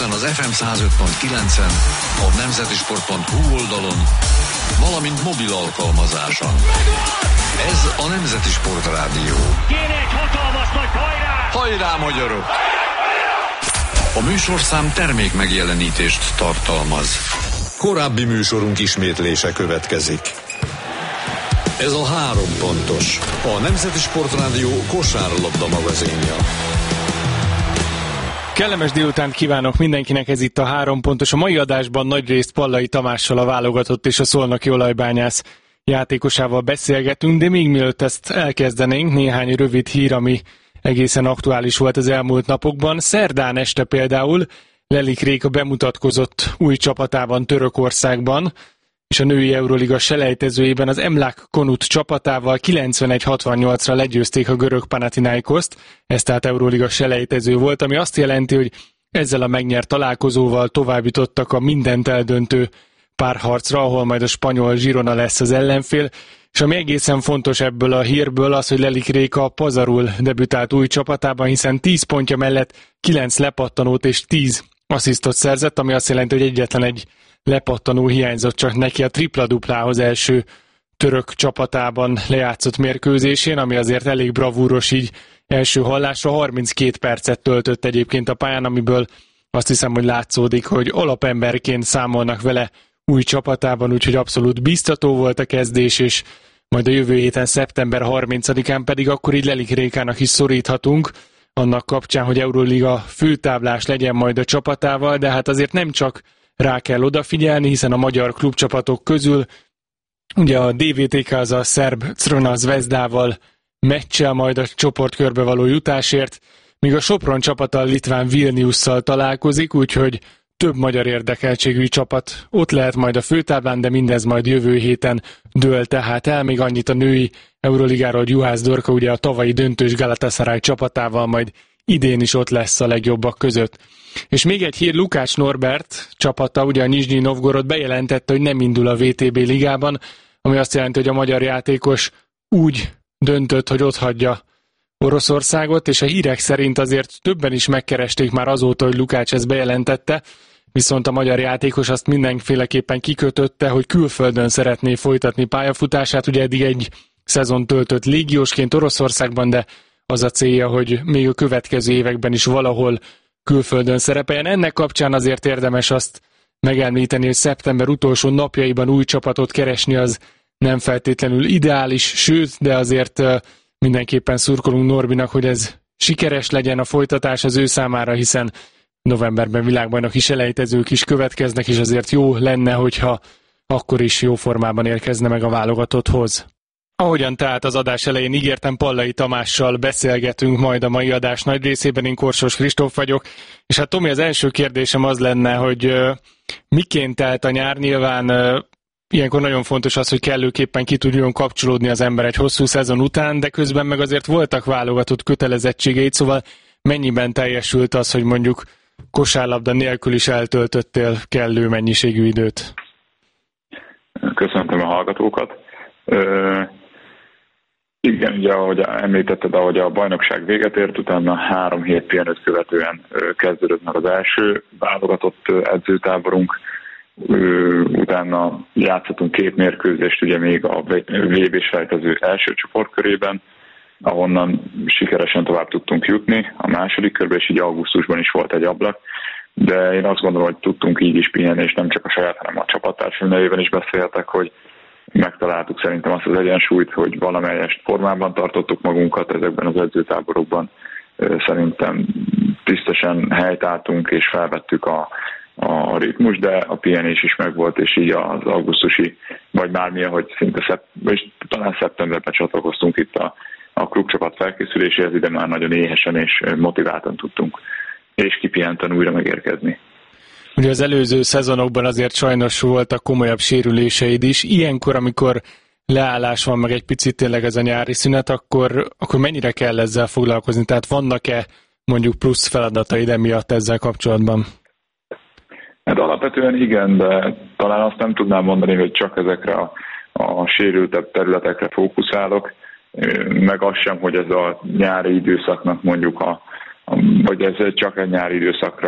ezen az FM 105.9-en, a nemzetisport.hu oldalon, valamint mobil alkalmazáson. Ez a Nemzeti Sport Rádió. Kéne egy hatalmas nagy hajrá! Hajrá, magyarok! A műsorszám termék megjelenítést tartalmaz. Korábbi műsorunk ismétlése következik. Ez a 3 pontos, a Nemzeti Sport Rádió kosárlabda magazinja. Kellemes délutánt kívánok mindenkinek, ez itt a 3 pontos. A mai adásban nagyrészt Pallai Tamással, a válogatott és a szolnoki olajbányász játékosával beszélgetünk, de még mielőtt ezt elkezdenénk, néhány rövid hír, ami egészen aktuális volt az elmúlt napokban. Szerdán este például Lelik Réka bemutatkozott új csapatában Törökországban, és a női Euroliga selejtezőjében az Emlak Konut csapatával 91-68-ra legyőzték a görög Panathinaikoszt. Ez tehát Euroliga selejtező volt, ami azt jelenti, hogy ezzel a megnyert találkozóval továbbjutottak a mindent eldöntő párharcra, ahol majd a spanyol Girona lesz az ellenfél. És ami egészen fontos ebből a hírből az, hogy Lelik Réka pazarul debütált új csapatában, hiszen 10 pontja mellett 9 lepattanót és 10 asszisztot szerzett, ami azt jelenti, hogy egyetlen egy lepattanó hiányzott csak neki a tripla-duplához első török csapatában lejátszott mérkőzésén, ami azért elég bravúros így első hallásra. 32 percet töltött egyébként a pályán, amiből azt hiszem, hogy látszódik, hogy alapemberként számolnak vele új csapatában, úgyhogy abszolút biztató volt a kezdés, és majd a jövő héten szeptember 30-án pedig akkor így Lelik Rékának is szoríthatunk, annak kapcsán, hogy Euroliga főtáblás legyen majd a csapatával, de hát azért nem csak rá kell odafigyelni, hiszen a magyar klubcsapatok közül ugye a DVTK, az a szerb Crvena Zvezdával meccsel majd a csoportkörbe való jutásért, míg a Sopron csapata a litván Vilniusszal találkozik, úgyhogy több magyar érdekeltségű csapat ott lehet majd a főtáblán, de mindez majd jövő héten dől tehát el. Még annyit a női Euroligáról, hogy Juhász Dorka ugye a tavalyi döntős Galatasaray csapatával majd idén is ott lesz a legjobbak között. És még egy hír, Lukács Norbert csapata, ugye a Nizhny Novgorod bejelentette, hogy nem indul a VTB ligában, ami azt jelenti, hogy a magyar játékos úgy döntött, hogy otthagyja Oroszországot, és a hírek szerint azért többen is megkeresték már azóta, hogy Lukács ezt bejelentette, viszont a magyar játékos azt mindenféleképpen kikötötte, hogy külföldön szeretné folytatni pályafutását, ugye eddig egy szezon töltött légiósként Oroszországban, de az a célja, hogy még a következő években is valahol külföldön szerepeljen. Ennek kapcsán azért érdemes azt megemlíteni, hogy szeptember utolsó napjaiban új csapatot keresni az nem feltétlenül ideális, sőt, de azért mindenképpen szurkolunk Norbinak, hogy ez sikeres legyen a folytatás az ő számára, hiszen novemberben világbajnoki selejtezők is következnek, és azért jó lenne, hogyha akkor is jó formában érkezne meg a válogatotthoz. Ahogyan tehát az adás elején ígértem, Pallai Tamással beszélgetünk majd a mai adás nagy részében, én Korsos Kristóf vagyok, és hát Tomi, az első kérdésem az lenne, hogy miként telt a nyár, nyilván ilyenkor nagyon fontos az, hogy kellőképpen ki tudjon kapcsolódni az ember egy hosszú szezon után, de közben meg azért voltak válogatott kötelezettségeit, szóval mennyiben teljesült az, hogy mondjuk kosárlabda nélkül is eltöltöttél kellő mennyiségű időt? Köszöntöm a hallgatókat. Igen, ugye, ahogy említetted, ahogy a bajnokság véget ért, utána 3 hét pihenőt követően kezdődött meg az első válogatott edzőtáborunk. Utána játszottunk 2 mérkőzést, ugye még a VB-selejtező első csoportkörében, ahonnan sikeresen tovább tudtunk jutni a második körbe, és így augusztusban is volt egy ablak, de én azt gondolom, hogy tudtunk így is pihenni, és nem csak a saját, hanem a csapattársaim nevében is beszéltek, hogy megtaláltuk szerintem azt az egyensúlyt, hogy valamelyest formában tartottuk magunkat ezekben az edzőtáborokban. Szerintem tisztesen helytálltunk és felvettük a ritmus, de a pihenés is megvolt, és így az augusztusi, vagy bármilyen, hogy szinte vagy talán szeptemberben csatlakoztunk itt a klubcsapat felkészüléséhez, ide már nagyon éhesen és motiváltan tudtunk, és kipihenten újra megérkezni. Ugye az előző szezonokban azért sajnos voltak komolyabb sérüléseid is. Ilyenkor, amikor leállás van, meg egy picit tényleg ez a nyári szünet, akkor mennyire kell ezzel foglalkozni? Tehát vannak-e mondjuk plusz feladataid emiatt ezzel kapcsolatban? Hát alapvetően igen, de talán azt nem tudnám mondani, hogy csak ezekre a sérültebb területekre fókuszálok, meg az sem, hogy ez a nyári időszaknak mondjuk, vagy ez csak egy nyári időszakra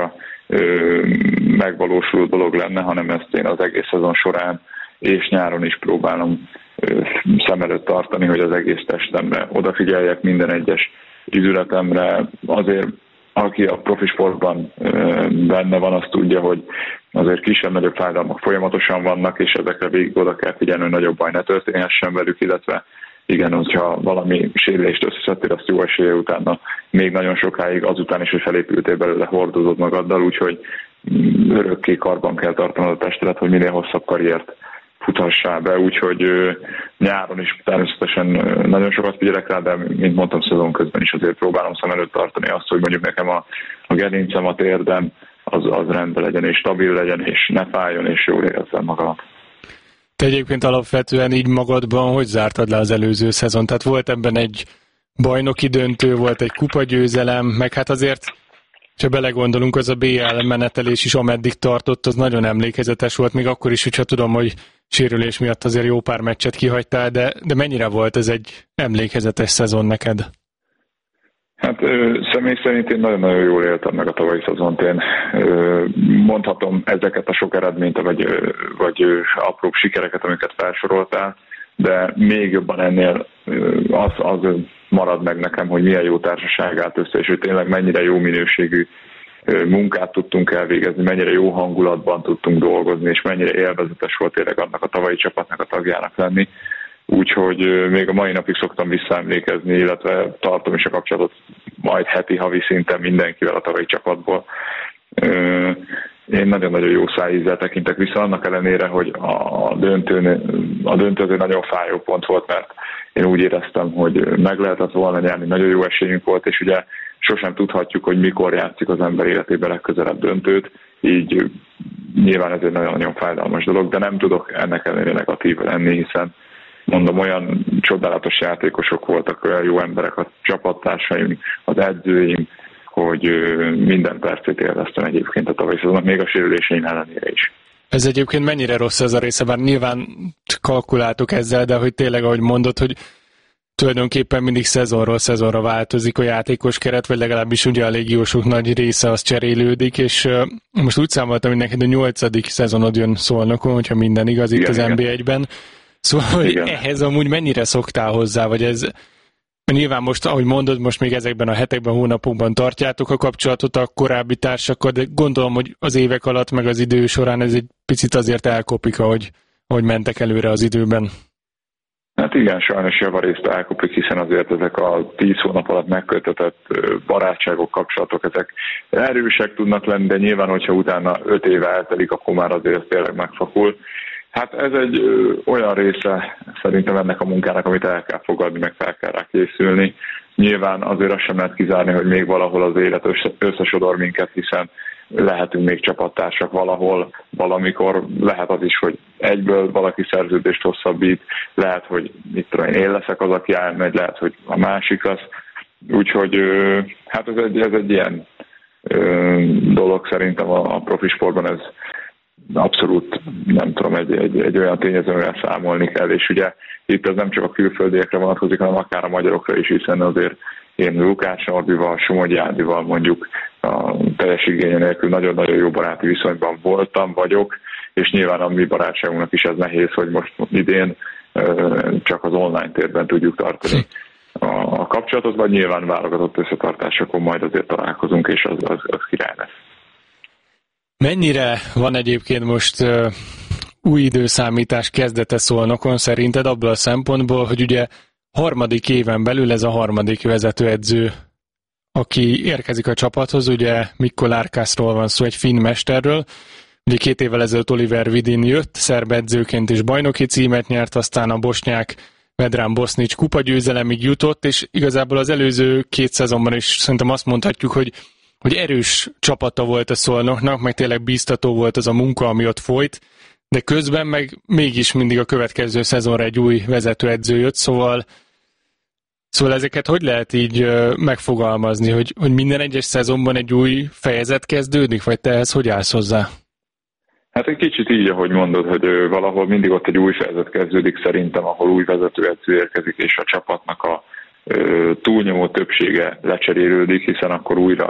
megvalósuló dolog lenne, hanem ezt én az egész szezon során és nyáron is próbálom szem előtt tartani, hogy az egész testemre odafigyeljek, minden egyes izületemre. Azért aki a profi sportban benne van, azt tudja, hogy azért kisebb-nagyobb fájdalmak folyamatosan vannak, és ezekre végig oda kell figyelni, hogy nagyobb baj ne történhessen velük, illetve igen, hogyha valami sérülést összeszedtél, azt jó esélye utána még nagyon sokáig, azután is, hogy felépültél belőle, hordozod magaddal, úgyhogy örökké karban kell tartanod a testedet, hogy minél hosszabb karriert futhassál be, úgyhogy nyáron is természetesen nagyon sokat figyelek rá, de mint mondtam, szezon közben is azért próbálom szem előtt tartani azt, hogy mondjuk nekem a gerincem, a térdem az rendben legyen, és stabil legyen, és ne fájjon, és jól érezzem magamat. Te egyébként alapvetően így magadban hogy zártad le az előző szezon? Tehát volt ebben egy bajnoki döntő, volt egy kupagyőzelem, meg hát azért, ha belegondolunk, az a BL menetelés is ameddig tartott, az nagyon emlékezetes volt, még akkor is, hogyha tudom, hogy sérülés miatt azért jó pár meccset kihagytál, de mennyire volt ez egy emlékezetes szezon neked? Hát személy szerint én nagyon-nagyon jól éltem meg a tavalyi szezont. Én mondhatom ezeket a sok eredményt, vagy apróbb sikereket, amiket felsoroltál, de még jobban ennél az marad meg nekem, hogy milyen jó társaság állt össze, és hogy tényleg mennyire jó minőségű munkát tudtunk elvégezni, mennyire jó hangulatban tudtunk dolgozni, és mennyire élvezetes volt tényleg annak a tavalyi csapatnak a tagjának lenni. Úgyhogy még a mai napig szoktam visszaemlékezni, illetve tartom is a kapcsolatot majd heti-havi szinten mindenkivel a tavalyi csapatból. Én nagyon-nagyon jó szájízzel tekintek vissza, annak ellenére, hogy a döntő azért nagyon fájó pont volt, mert én úgy éreztem, hogy meg lehetett volna nyerni, nagyon jó esélyünk volt, és ugye sosem tudhatjuk, hogy mikor játszik az ember életében legközelebb döntőt, így nyilván ez egy nagyon-nagyon fájdalmas dolog, de nem tudok ennek ellenére negatív lenni, hiszen mondom, olyan csodálatos játékosok voltak, olyan jó emberek, a csapattársaim, az edzőim, hogy minden percét élveztem egyébként a tavalyi szezonnak, még a sérüléseim ellenére is. Ez egyébként mennyire rossz ez a része, bár nyilván kalkuláltok ezzel, de hogy tényleg, ahogy mondod, hogy tulajdonképpen mindig szezonról szezonra változik a játékos keret, vagy legalábbis ugye a légiósok nagy része az cserélődik, és most úgy számoltam, hogy neked a 8. szezonod jön Szolnokon, hogyha minden igaz itt az NB1-ben. Szóval, hogy ehhez amúgy mennyire szoktál hozzá, vagy ez nyilván most, ahogy mondod, most még ezekben a hetekben, hónapokban tartjátok a kapcsolatot a korábbi társakkal, de gondolom, hogy az évek alatt, meg az idő során ez egy picit azért elkopik, ahogy mentek előre az időben. Hát igen, sajnos javarészt elkopik, hiszen azért ezek a 10 hónap alatt megköttetett barátságok, kapcsolatok, ezek erősek tudnak lenni, de nyilván, hogyha utána 5 éve eltelik, akkor már azért tényleg megfakul. Hát ez egy olyan része szerintem ennek a munkának, amit el kell fogadni, meg fel kell rá készülni. Nyilván azért azt sem lehet kizárni, hogy még valahol az élet összesodor minket, hiszen lehetünk még csapattársak valahol, valamikor lehet az is, hogy egyből valaki szerződést hosszabbít, lehet, hogy én leszek az, aki elmegy, lehet, hogy a másik lesz. Úgyhogy hát ez egy ilyen dolog szerintem a profi sportban, ez abszolút, nem tudom, egy olyan tényezővel számolni kell, és ugye itt ez nem csak a külföldiekre vonatkozik, hanem akár a magyarokra is, hiszen azért én Lukács Norbival, Somogyi Ádival mondjuk a teljes igénye nélkül nagyon-nagyon jó baráti viszonyban voltam, vagyok, és nyilván a mi barátságunknak is ez nehéz, hogy most idén csak az online térben tudjuk tartani a kapcsolatot, vagy nyilván válogatott összetartásokon majd azért találkozunk, és az király lesz. Mennyire van egyébként most új időszámítás kezdete Szolnokon szerinted abból a szempontból, hogy ugye harmadik éven belül ez a harmadik vezetőedző, aki érkezik a csapathoz, ugye Mikko Lárkászról van szó, egy finn mesterről. Ugye 2 évvel ezelőtt Oliver Vidin jött, szerb edzőként is bajnoki címet nyert, aztán a bosnyák Vedran Bosnic kupagyőzelemig jutott, és igazából az előző 2 szezonban is szerintem azt mondhatjuk, hogy erős csapata volt a Szolnoknak, meg tényleg bíztató volt az a munka, ami ott folyt, de közben meg mégis mindig a következő szezonra egy új vezetőedző jött, szóval ezeket hogy lehet így megfogalmazni, hogy minden egyes szezonban egy új fejezet kezdődik, vagy te ehhez hogy állsz hozzá? Hát egy kicsit így, ahogy mondod, hogy valahol mindig ott egy új fejezet kezdődik szerintem, ahol új vezetőedző érkezik, és a csapatnak a túlnyomó többsége lecserélődik, hiszen akkor újra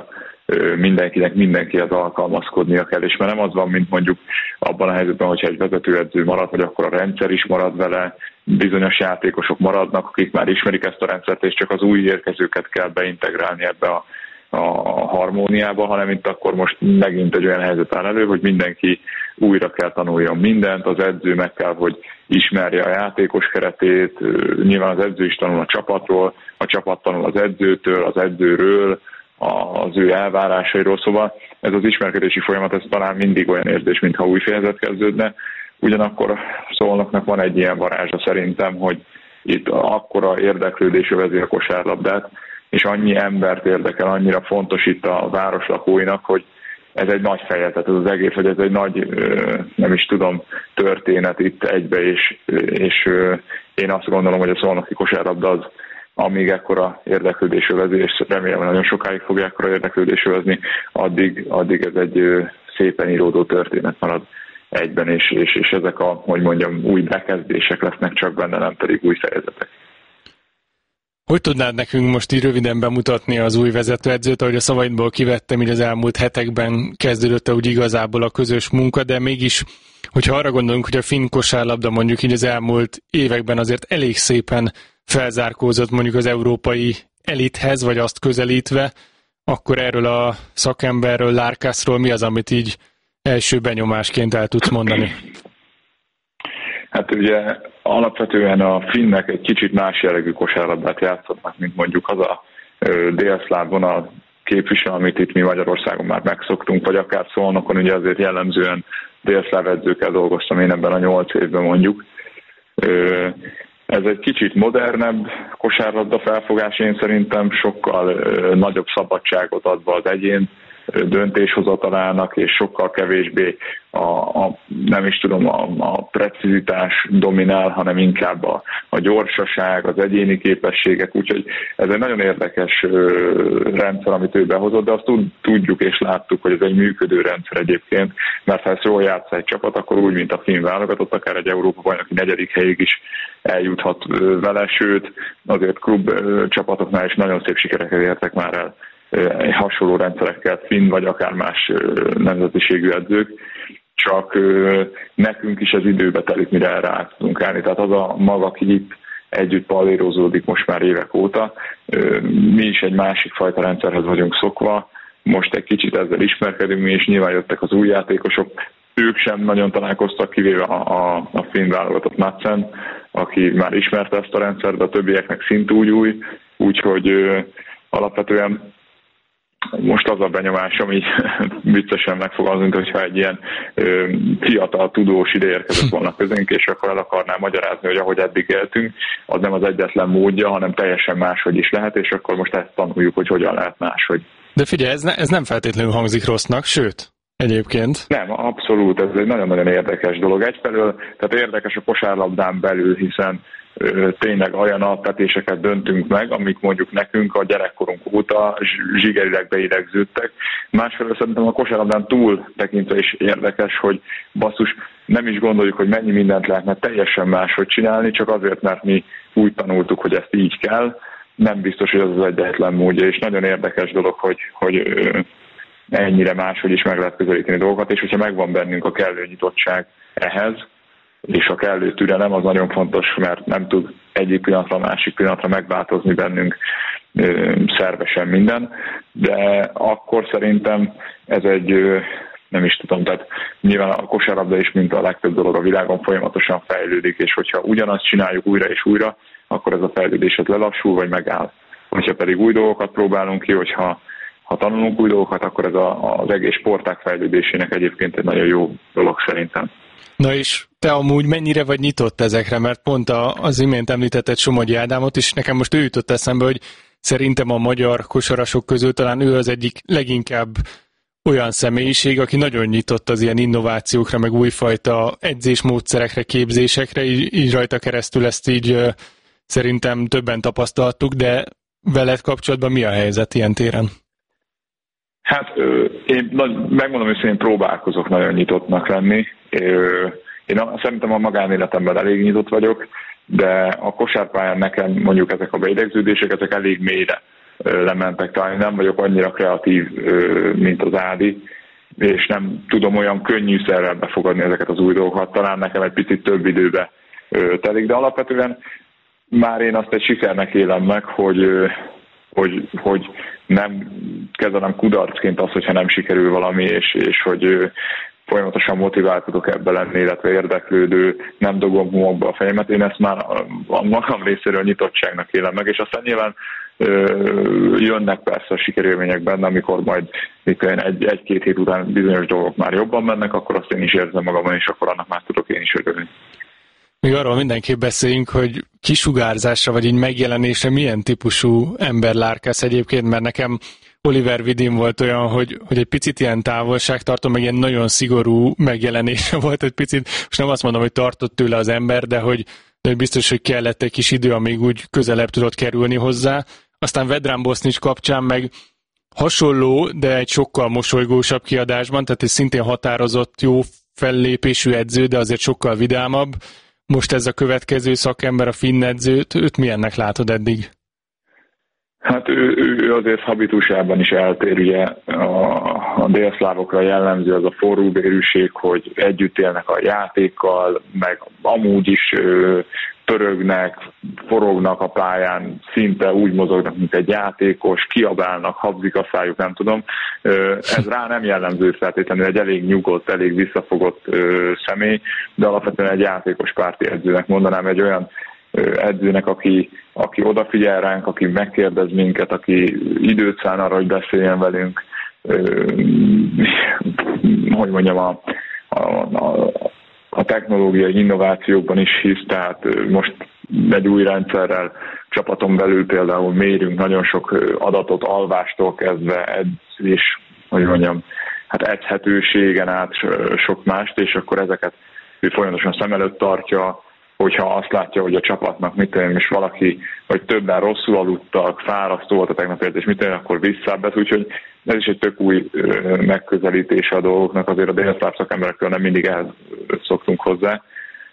mindenkihez alkalmazkodnia kell, és már nem az van, mint mondjuk abban a helyzetben, hogyha egy vezetőedző marad, hogy akkor a rendszer is marad vele, bizonyos játékosok maradnak, akik már ismerik ezt a rendszert, és csak az új érkezőket kell beintegrálni ebbe a harmóniába, hanem itt akkor most megint egy olyan helyzet áll elő, hogy mindenki újra kell tanuljon mindent, az edző meg kell, hogy ismerje a játékos keretét, nyilván az edző is tanul a csapatról, a csapat tanul az edzőtől, az edzőről, az ő elvárásairól, szóval ez az ismerkedési folyamat, ez talán mindig olyan érzés, mintha új fejezet kezdődne. Ugyanakkor Szolnoknak van egy ilyen varázsa szerintem, hogy itt akkora érdeklődés övezi a kosárlabdát, és annyi embert érdekel, annyira fontos itt a város lakóinak, hogy ez egy nagy fejetet, ez az egész, hogy ez egy nagy, nem is tudom, történet itt egybe, és én azt gondolom, hogy a szolnoki kosárlabda az, amíg ekkora érdeklődés övezi, és remélem, hogy nagyon sokáig fogja ekkora érdeklődés övezni, addig ez egy szépen íródó történet marad egyben, és ezek a, hogy mondjam, új bekezdések lesznek csak benne, nem pedig új fejezetek. Hogy tudnád nekünk most így röviden bemutatni az új vezetőedzőt, ahogy a szavaidból kivettem, így az elmúlt hetekben kezdődött úgy igazából a közös munka, de mégis, hogyha arra gondolunk, hogy a finn kosárlabda mondjuk így az elmúlt években azért elég szépen felzárkózott mondjuk az európai elithez, vagy azt közelítve, akkor erről a szakemberről, Lárkászról mi az, amit így első benyomásként el tudsz mondani? Hát ugye alapvetően a finnek egy kicsit más jellegű kosárlabdát játszottak, mint mondjuk az a délszláv vonal képvisel, amit itt mi Magyarországon már megszoktunk, vagy akár Szolnokon, ugye azért jellemzően délszláv edzőkkel dolgoztam én ebben a 8 évben mondjuk. Ez egy kicsit modernebb kosárlabda felfogás, én szerintem sokkal nagyobb szabadságot adva az egyén döntéshozatalának, és sokkal kevésbé nem is tudom, a precizitás dominál, hanem inkább a gyorsaság, az egyéni képességek, úgyhogy ez egy nagyon érdekes rendszer, amit ő behozott, de azt tudjuk és láttuk, hogy ez egy működő rendszer egyébként, mert ha ezt jól játsz egy csapat, akkor úgy, mint a finn válogatott, akár egy Európa-bajnoki 4. helyig is eljuthat vele, sőt, azért klub csapatoknál is nagyon szép sikereket értek már el hasonló rendszerekkel, finn vagy akár más nemzetiségű edzők, csak nekünk is az időbe telik, mire erre át tudunk állni. Tehát az a maga, aki itt együtt pallérozódik most már évek óta, mi is egy másik fajta rendszerhez vagyunk szokva, most egy kicsit ezzel ismerkedünk mi, és nyilván jöttek az új játékosok, ők sem nagyon találkoztak, kivéve a finn válogatott Madsen, aki már ismerte ezt a rendszert, de a többieknek szint új, úgyhogy alapvetően most az a benyomásom, így viccesen megfogalmazunk, hogyha egy ilyen fiatal tudós ide érkezett volna közénk, és akkor el akarná magyarázni, hogy ahogy eddig éltünk, az nem az egyetlen módja, hanem teljesen máshogy is lehet, és akkor most ezt tanuljuk, hogy hogyan lehet máshogy. De figyelj, ez nem feltétlenül hangzik rossznak, sőt, egyébként. Nem, abszolút, ez egy nagyon-nagyon érdekes dolog. Egyfelől, tehát érdekes a kosárlabdán belül, hiszen tényleg olyan alapvetéseket döntünk meg, amik mondjuk nekünk a gyerekkorunk óta zsigerileg beidegződtek. Másfelől szerintem a kosárlabdán túl tekintve is érdekes, hogy basszus, nem is gondoljuk, hogy mennyi mindent lehetne teljesen máshogy csinálni, csak azért, mert mi úgy tanultuk, hogy ezt így kell. Nem biztos, hogy ez az egyetlen módja, és nagyon érdekes dolog, hogy ennyire máshogy is meg lehet közelíteni dolgokat, és hogyha megvan bennünk a kellő nyitottság ehhez, és a kellő türelem, az nagyon fontos, mert nem tud egyik pillanatra, másik pillanatra megváltozni bennünk szervesen minden, de akkor szerintem ez egy, nem is tudom, tehát nyilván a kosárlabda is, mint a legtöbb dolog a világon folyamatosan fejlődik, és hogyha ugyanazt csináljuk újra és újra, akkor ez a fejlődés lelassul, vagy megáll. Hogyha pedig új dolgokat próbálunk ki, hogyha tanulunk új dolgokat, akkor ez az egész sportág fejlődésének egyébként egy nagyon jó dolog szerintem. Na és te amúgy mennyire vagy nyitott ezekre, mert pont az imént említetted Somogyi Ádámot, és nekem most ő jutott eszembe, hogy szerintem a magyar kosarasok közül talán ő az egyik leginkább olyan személyiség, aki nagyon nyitott az ilyen innovációkra, meg újfajta edzésmódszerekre, képzésekre, így rajta keresztül ezt így szerintem többen tapasztaltuk, de veled kapcsolatban mi a helyzet ilyen téren? Hát én megmondom, hogy én próbálkozok nagyon nyitottnak lenni. Én szerintem a magánéletemben elég nyitott vagyok, de a kosárpályán nekem mondjuk ezek a beidegződések, ezek elég mélyre lementek. Talán nem vagyok annyira kreatív, mint az Ádi, és nem tudom olyan könnyűszerrel befogadni ezeket az új dolgokat. Talán nekem egy picit több időbe telik, de alapvetően már én azt egy sikernek élem meg, hogy nem kezelem kudarcként azt, hogyha nem sikerül valami, és hogy folyamatosan motiválkodok ebbe lenni, illetve érdeklődő, nem dobom homokba a fejemet. Én ezt már a magam részéről nyitottságnak élem meg, és aztán nyilván jönnek persze a sikerélmények benne, amikor majd egy-két hét után bizonyos dolgok már jobban mennek, akkor azt én is érzem magamon, és akkor annak már tudok én is örülni. Még arról mindenképp beszéljünk, hogy kisugárzásra vagy így megjelenésre milyen típusú ember lárkász egyébként, mert nekem Oliver Widin volt olyan, hogy egy picit ilyen távolságtartó, meg ilyen nagyon szigorú megjelenése volt egy picit. Most nem azt mondom, hogy tartott tőle az ember, de hogy biztos, hogy kellett egy kis idő, amíg úgy közelebb tudott kerülni hozzá. Aztán Vedran Bosnić kapcsán meg hasonló, de egy sokkal mosolygósabb kiadásban, tehát egy szintén határozott, jó fellépésű edző, de azért sokkal vidámabb. Most ez a következő szakember, a finn edzőt, őt milyennek látod eddig? Hát ő azért habitusában is eltér, ugye a délszlávokra jellemző az a forróbérűség, hogy együtt élnek a játékkal, meg amúgy is pörögnek, forognak a pályán, szinte úgy mozognak, mint egy játékos, kiabálnak, habzik a szájuk, nem tudom. Ez rá nem jellemző feltétlenül, egy elég nyugodt, elég visszafogott személy, de alapvetően egy játékos párti edzőnek mondanám, egy olyan edzőnek, aki odafigyel ránk, aki megkérdez minket, aki időt szán arra, hogy beszéljen velünk, hogy mondjam, a technológiai innovációkban is hisz, tehát most egy új rendszerrel csapaton belül például mérünk nagyon sok adatot, alvástól kezdve edzés, hogy mondjam, hát edzhetőségen át sok mást, és akkor ezeket ő folyamatosan szem előtt tartja, hogyha azt látja, hogy a csapatnak és valaki, vagy többen rosszul aludtak, fárasztó volt a tegnapi edzés, akkor visszább, úgyhogy ez is egy tök új megközelítése a dolgoknak, azért a délszláv szakemberekről nem mindig ehhez szoktunk hozzá,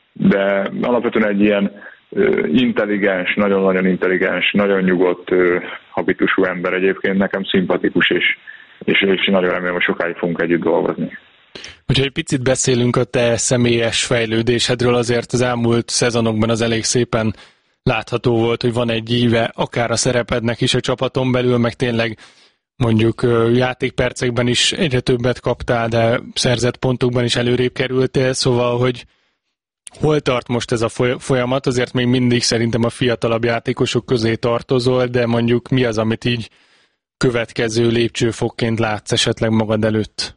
de alapvetően egy ilyen intelligens, nagyon-nagyon intelligens, nagyon nyugodt habitusú ember egyébként, nekem szimpatikus, és nagyon remélem, hogy sokáig fogunk együtt dolgozni. Hogyha egy picit beszélünk a te személyes fejlődésedről, azért az elmúlt szezonokban az elég szépen látható volt, hogy van egy íve akár a szerepednek is a csapaton belül, meg tényleg mondjuk játékpercekben is egyre többet kaptál, de szerzett pontokban is előrébb kerültél, szóval, hogy hol tart most ez a folyamat, azért még mindig szerintem a fiatalabb játékosok közé tartozol, de mondjuk mi az, amit így következő lépcsőfokként látsz esetleg magad előtt?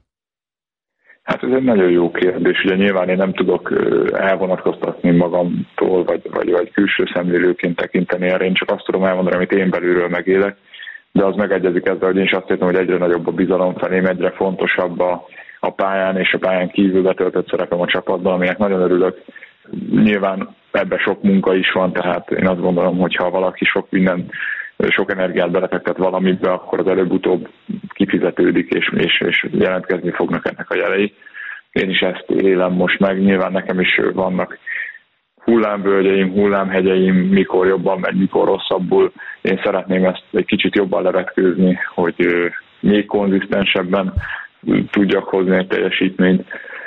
Hát ez egy nagyon jó kérdés. Ugye nyilván én nem tudok elvonatkoztatni magamtól, vagy külső szemlélőként tekinteni erre. Én csak azt tudom elmondani, amit én belülről megélek, de az megegyezik ezzel, hogy én is azt értem, hogy egyre nagyobb a bizalom felém, egyre fontosabb a pályán és a pályán kívül betöltött szerepem a csapatban, aminek nagyon örülök. Nyilván ebben sok munka is van, tehát én azt gondolom, hogy ha valaki sok energiát belefektet valamibe, akkor az előbb-utóbb kifizetődik, és jelentkezni fognak ennek a jelei. Én is ezt élem most meg, nyilván nekem is vannak hullámvölgyeim, hullámhegyeim, mikor jobban megy, mikor rosszabbul. Én szeretném ezt egy kicsit jobban levetkőzni, hogy még konzisztensebben tudjak hozni egy teljesítményt,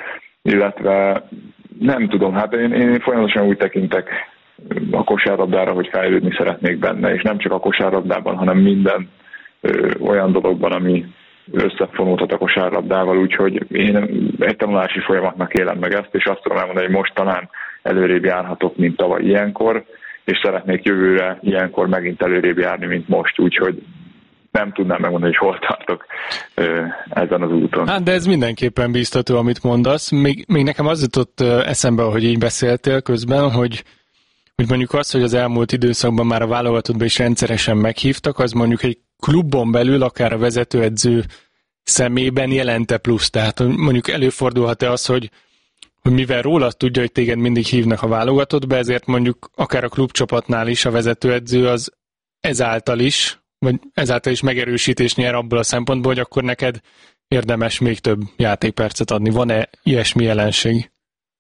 illetve nem tudom, hát én folyamatosan úgy tekintek a kosárlabdára, hogy fejlődni szeretnék benne, és nem csak a kosárlabdában, hanem minden olyan dologban, ami összefonódhat a kosárlabdával, úgyhogy én egy tanulási folyamatnak élem meg ezt, és azt tudom elmondani, hogy most talán előrébb járhatok, mint tavaly ilyenkor, és szeretnék jövőre ilyenkor megint előrébb járni, mint most, úgyhogy nem tudnám megmondani, hogy hol tartok ezen az úton. Hát, de ez mindenképpen bíztató, amit mondasz. Még nekem az jutott eszembe, hogy így beszéltél közben, hogy mondjuk az, hogy az elmúlt időszakban már a válogatottban is rendszeresen meghívtak, az mondjuk egy klubon belül, akár a vezetőedző szemében jelente plusz. Tehát mondjuk előfordulhat-e az, hogy mivel rólad tudja, hogy téged mindig hívnak a válogatottba, ezért mondjuk akár a klubcsapatnál is a vezetőedző az ezáltal is megerősítés nyer abból a szempontból, hogy akkor neked érdemes még több játékpercet adni. Van-e ilyesmi jelenség?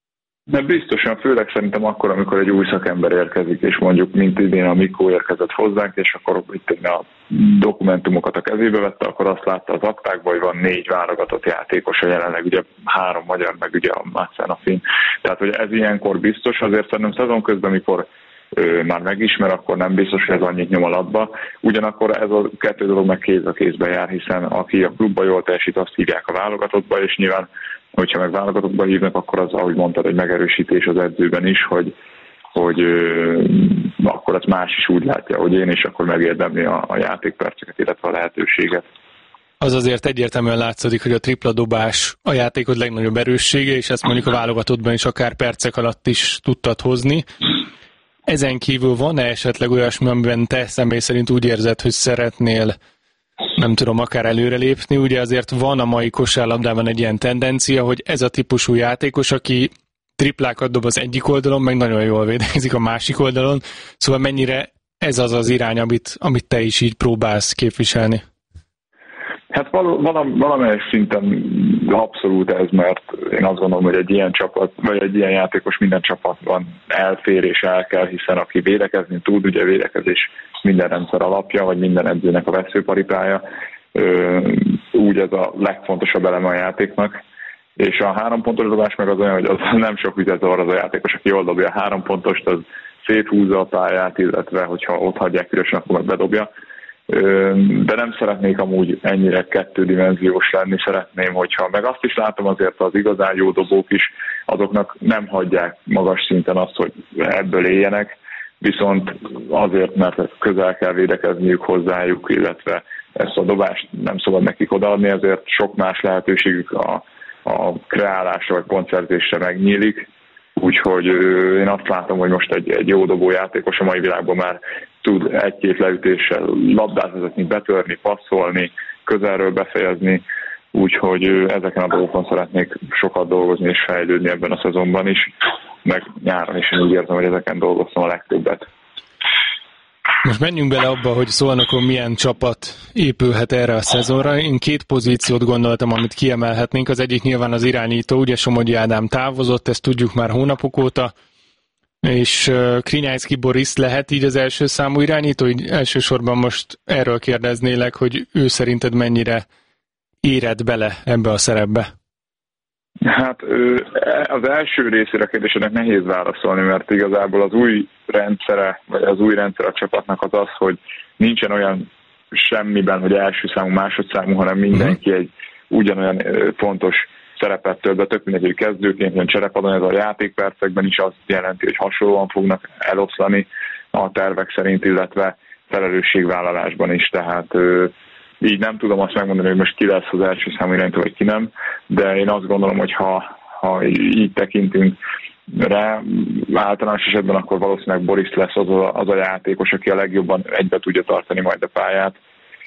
De biztosan, főleg szerintem akkor, amikor egy új szakember érkezik, és mondjuk mint idén a Mikó érkezett hozzánk, és akkor itt a dokumentumokat a kezébe vette, akkor azt látta az aktákban, hogy van 4 válogatott játékos, a jelenleg ugye 3 magyar, meg ugye a Madsen, a finn. Tehát, hogy ez ilyenkor biztos, azért szerintem szezon közben, amikor már megismer, akkor nem biztos, hogy ez annyit nyom alatba. Ugyanakkor ez a 2 dolog meg kéz a kézbe jár, hiszen aki a klubba jól teljesít, azt hívják a válogatottba, és nyilván hogyha meg válogatottba hívnak, akkor az, ahogy mondtad, egy megerősítés az edzőben is, hogy akkor az más is úgy látja, hogy én, és akkor megérdemli a játékperceket, illetve a lehetőséget. Az azért egyértelműen látszik, hogy a tripla dobás a játékod legnagyobb erőssége, és ezt mondjuk a válogatottban is akár percek alatt is tudtad hozni. Ezen kívül van-e esetleg olyasmi, amiben te személy szerint úgy érzed, hogy szeretnél, nem tudom, akár előrelépni? Ugye azért van a mai kosárlabdában egy ilyen tendencia, hogy ez a típusú játékos, aki triplákat dob az egyik oldalon, meg nagyon jól védekezik a másik oldalon. Szóval mennyire ez az irány, amit te is így próbálsz képviselni? Hát valamelyik szinten abszolút ez, mert én azt gondolom, hogy egy ilyen csapat, vagy egy ilyen játékos minden csapatban elfér és el kell, hiszen aki védekezni tud, ugye védekezés minden rendszer alapja, vagy minden edzőnek a veszőparipája, úgy ez a legfontosabb eleme a játéknak. És a 3 pontos dobás meg az olyan, hogy az nem sok ügyet zavar az a játékos, aki jól dobja a 3 pontost, az széthúzza a pályát, illetve hogyha ott hagyják üresen, akkor meg bedobja. De nem szeretnék amúgy ennyire 2-dimenziós lenni, szeretném, hogyha meg azt is látom azért az igazán jó dobók is, azoknak nem hagyják magas szinten azt, hogy ebből éljenek, viszont azért, mert közel kell védekezniük hozzájuk, illetve ezt a dobást nem szabad nekik odaadni, ezért sok más lehetőségük a kreálásra vagy pontszerzésre megnyílik. Úgyhogy én azt látom, hogy most egy jó dobó játékos a mai világban már tud 1-2 leütéssel labdát vezetni, betörni, passzolni, közelről befejezni, úgyhogy ezeken a dolgokon szeretnék sokat dolgozni és fejlődni ebben a szezonban is, meg nyáron is én úgy érzem, hogy ezeken dolgoztam a legtöbbet. Most menjünk bele abba, hogy Szolnokon milyen csapat épülhet erre a szezonra. Én 2 pozíciót gondoltam, amit kiemelhetnénk. Az egyik nyilván az irányító, ugye Somogyi Ádám távozott, ezt tudjuk már hónapok óta, és Krinyászki Boris lehet így az első számú irányító, így elsősorban most erről kérdeznélek, hogy ő szerinted mennyire érett bele ebbe a szerepbe? Hát az első részére a kérdésednek nehéz válaszolni, mert igazából az új rendszere, vagy az új rendszer a csapatnak az, hogy nincsen olyan semmiben, hogy első számú, másodszámú, hanem mindenki egy ugyanolyan fontos szerepet tölt be, tök mindegy, hogy kezdőként jön cserepadon, ez a játékpercekben is azt jelenti, hogy hasonlóan fognak eloszlani a tervek szerint, illetve felelősségvállalásban is, tehát így nem tudom azt megmondani, hogy most ki lesz az első számú irányító, vagy ki nem, de én azt gondolom, hogy ha így tekintünk rá, általános esetben akkor valószínűleg Boris lesz az a játékos, aki a legjobban egybe tudja tartani majd a pályát.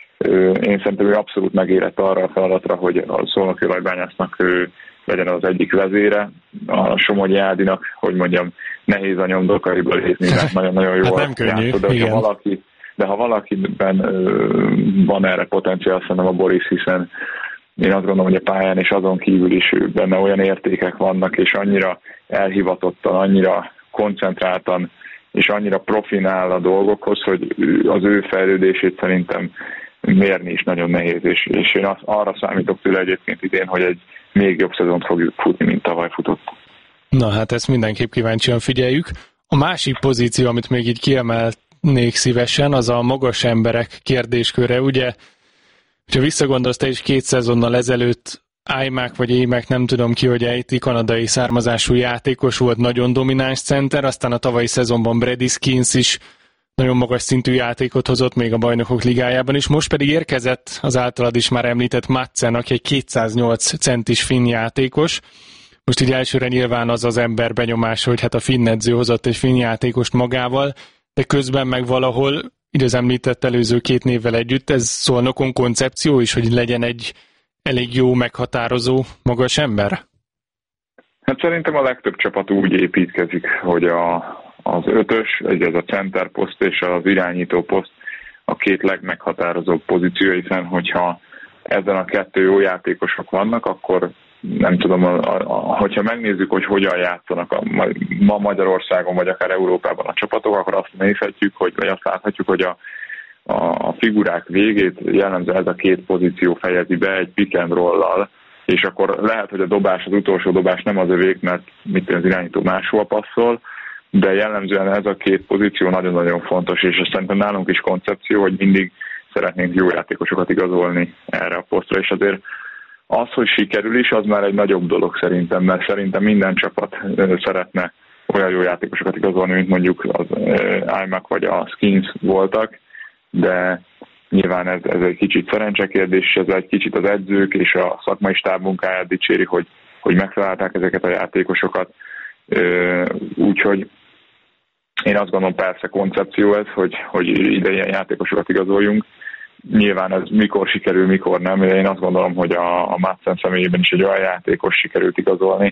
Én szerintem ő abszolút megérett arra a feladatra, hogy a Szolnoki Olajbányásznak legyen az egyik vezére, a Somogyi Ádinak, hogy mondjam, nehéz a nyomdokaiból nézni, mert nagyon-nagyon jól hát játszott, de ha valakiben van erre potenciál, szerintem a Boris, hiszen én azt gondolom, hogy a pályán és azon kívül is benne olyan értékek vannak, és annyira elhivatottan, annyira koncentráltan, és annyira profin áll a dolgokhoz, hogy az ő fejlődését szerintem mérni is nagyon nehéz, és én arra számítok tőle egyébként idén, hogy egy még jobb szezont fogjuk futni, mint tavaly futott. Na hát ezt mindenképp kíváncsian figyeljük. A másik pozíció, amit még így kiemelnék szívesen, az a magas emberek kérdésköre. Ugye, ha visszagondolsz, te is 2 szezonnal ezelőtt Aimaq vagy Aimaq, nem tudom ki, hogy ejti, kanadai származású játékos volt, nagyon domináns center, aztán a tavalyi szezonban Brady Skins is nagyon magas szintű játékot hozott még a Bajnokok Ligájában is. Most pedig érkezett az általad is már említett Madsen, aki egy 208 centis finn játékos. Most így elsőre nyilván az ember benyomása, hogy hát a finn edző hozott egy finn játékost magával, de közben meg valahol, így az említett előző 2 névvel együtt, ez Szolnokon koncepció is, hogy legyen egy elég jó, meghatározó, magas ember? Hát szerintem a legtöbb csapat úgy építkezik, hogy az 5-ös, ez a center poszt és az irányító poszt a 2 legmeghatározóbb pozíció, hiszen hogyha ezen a 2 jó játékosok vannak, akkor nem tudom, hogyha megnézzük, hogy hogyan játszanak ma Magyarországon, vagy akár Európában a csapatok, akkor azt nézhetjük, vagy azt láthatjuk, hogy a figurák végét jellemzően ez a 2 pozíció fejezi be egy pick and roll-lal, és akkor lehet, hogy az utolsó dobás nem az övék, mert az irányító máshol passzol, de jellemzően ez a 2 pozíció nagyon-nagyon fontos, és ez szerintem nálunk is koncepció, hogy mindig szeretnénk jó játékosokat igazolni erre a posztra, és azért az, hogy sikerül is, az már egy nagyobb dolog szerintem, mert szerintem minden csapat szeretne olyan jó játékosokat igazolni, mint mondjuk az iMac vagy a Skins voltak, de nyilván ez egy kicsit szerencsekérdés, ez egy kicsit az edzők és a szakmai stáb munkáját dicséri, hogy megtalálták ezeket a játékosokat. Úgyhogy én azt gondolom, persze koncepció ez, hogy ide ilyen játékosokat igazoljunk. Nyilván ez mikor sikerül, mikor nem. Én azt gondolom, hogy a Madsen személyében is egy olyan játékos sikerült igazolni,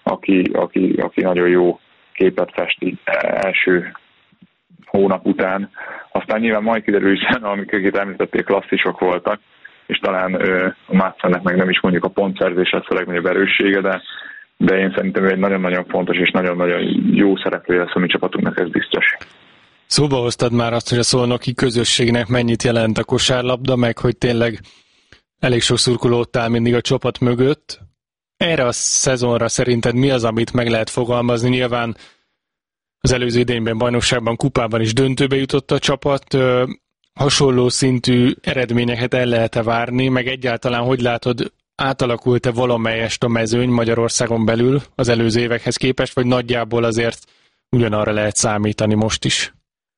aki nagyon jó képet festi első hónap után. Aztán nyilván majd kiderül, hiszen amiket említették, klasszisok voltak, és talán a Madsennek meg nem is mondjuk a pontszerzés lesz a legnagyobb erőssége, de én szerintem egy nagyon-nagyon fontos és nagyon-nagyon jó szereplője lesz a mi csapatunknak, ez biztos. Szóba hoztad már azt, hogy a szolnoki közösségnek mennyit jelent a kosárlabda, meg hogy tényleg elég sok szurkoló ott áll mindig a csapat mögött. Erre a szezonra szerinted mi az, amit meg lehet fogalmazni? Nyilván az előző idényben, bajnokságban, kupában is döntőbe jutott a csapat. Hasonló szintű eredményeket el lehet-e várni, meg egyáltalán hogy látod, átalakult-e valamelyest a mezőny Magyarországon belül az előző évekhez képest, vagy nagyjából azért ugyanarra lehet számítani most is?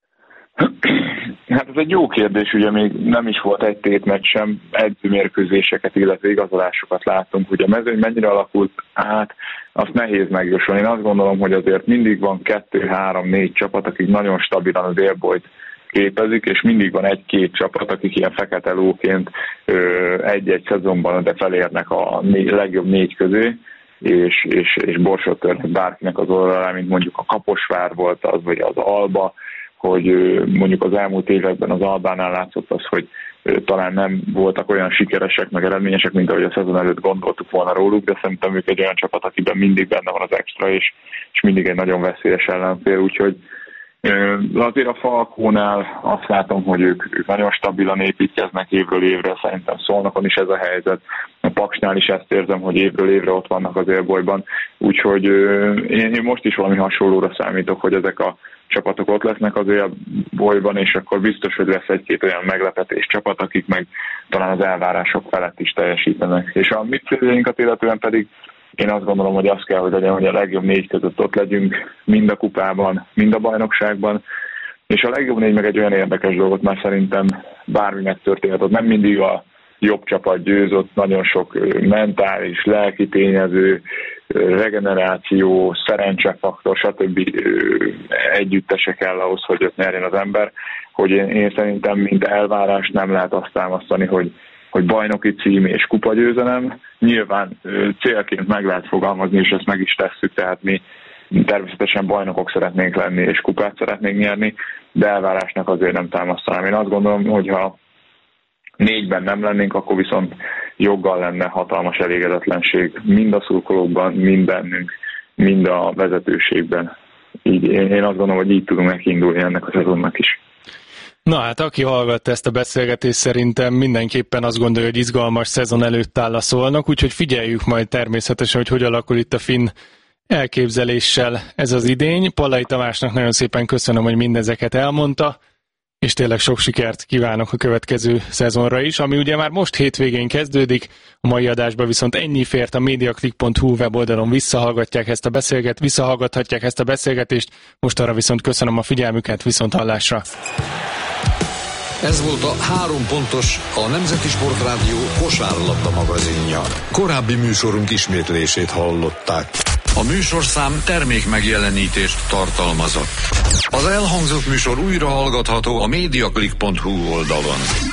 Hát ez egy jó kérdés, ugye még nem is volt egy tétmeccs sem, edzőmérkőzéseket, illetve igazolásokat láttunk, hogy a mezőny mennyire alakult át, azt nehéz megjósolni. Én azt gondolom, hogy azért mindig van 2-3-4 csapat, akik nagyon stabilan az élbolyt képezik, és mindig van 1-2 csapat, akik ilyen fekete lóként egy-egy szezonban de felérnek a legjobb 4 közé, és borsot törnek bárkinek az oldalára, mint mondjuk a Kaposvár volt az, vagy az Alba, hogy mondjuk az elmúlt években az Albánál látszott az, hogy talán nem voltak olyan sikeresek, meg eredményesek, mint ahogy a szezon előtt gondoltuk volna róluk, de szerintem ők egy olyan csapat, akiben mindig benne van az extra, és mindig egy nagyon veszélyes ellenfél, úgyhogy azért a Falkónál azt látom, hogy ők nagyon stabilan építkeznek évről évre, szerintem Szolnokon is ez a helyzet. A Paksnál is ezt érzem, hogy évről évre ott vannak az élbolyban, úgyhogy én most is valami hasonlóra számítok, hogy ezek a csapatok ott lesznek az élbolyban, és akkor biztos, hogy lesz egy-két olyan meglepetés csapat, akik meg talán az elvárások felett is teljesítenek. És a mi céljainkat illetően pedig én azt gondolom, hogy az kell, hogy legyen, hogy a legjobb 4 között ott legyünk, mind a kupában, mind a bajnokságban, és a legjobb 4 meg egy olyan érdekes dolgot, mert szerintem bármi megtörténhet, ott nem mindig a jobb csapat győz, ott nagyon sok mentális, lelki tényező, regeneráció, szerencsefaktor, stb. Együttese kell ahhoz, hogy ott nyerjen az ember, hogy én szerintem mint elvárás nem lehet azt támasztani, hogy bajnoki cím és kupagyőzelem. Nyilván célként meg lehet fogalmazni, és ezt meg is tesszük, tehát mi természetesen bajnokok szeretnénk lenni, és kupát szeretnénk nyerni, de elvárásnak azért nem támasztanám. Én azt gondolom, hogyha 4-ben nem lennénk, akkor viszont joggal lenne hatalmas elégedetlenség mind a szurkolókban, mind bennünk, mind a vezetőségben. Így, én azt gondolom, hogy így tudunk megindulni ennek a szezonnak is. Na hát, aki hallgatta ezt a beszélgetést, szerintem mindenképpen azt gondolja, hogy izgalmas szezon előtt áll a Szolnok, úgyhogy figyeljük majd természetesen, hogy alakul itt a finn elképzeléssel ez az idény. Pallai Tamásnak nagyon szépen köszönöm, hogy mindezeket elmondta, és tényleg sok sikert kívánok a következő szezonra is, ami ugye már most hétvégén kezdődik, a mai adásban viszont ennyi fért. A mediaclick.hu weboldalon visszahallgathatják ezt a beszélgetést, most arra viszont köszönöm a figyelmüket, viszont hallásra. Ez volt a 3 pontos, a Nemzeti Sportrádió kosárlabda magazinja. Korábbi műsorunk ismétlését hallották. A műsorszám termék megjelenítést tartalmazott. Az elhangzott műsor újra hallgatható a mediaclick.hu oldalon.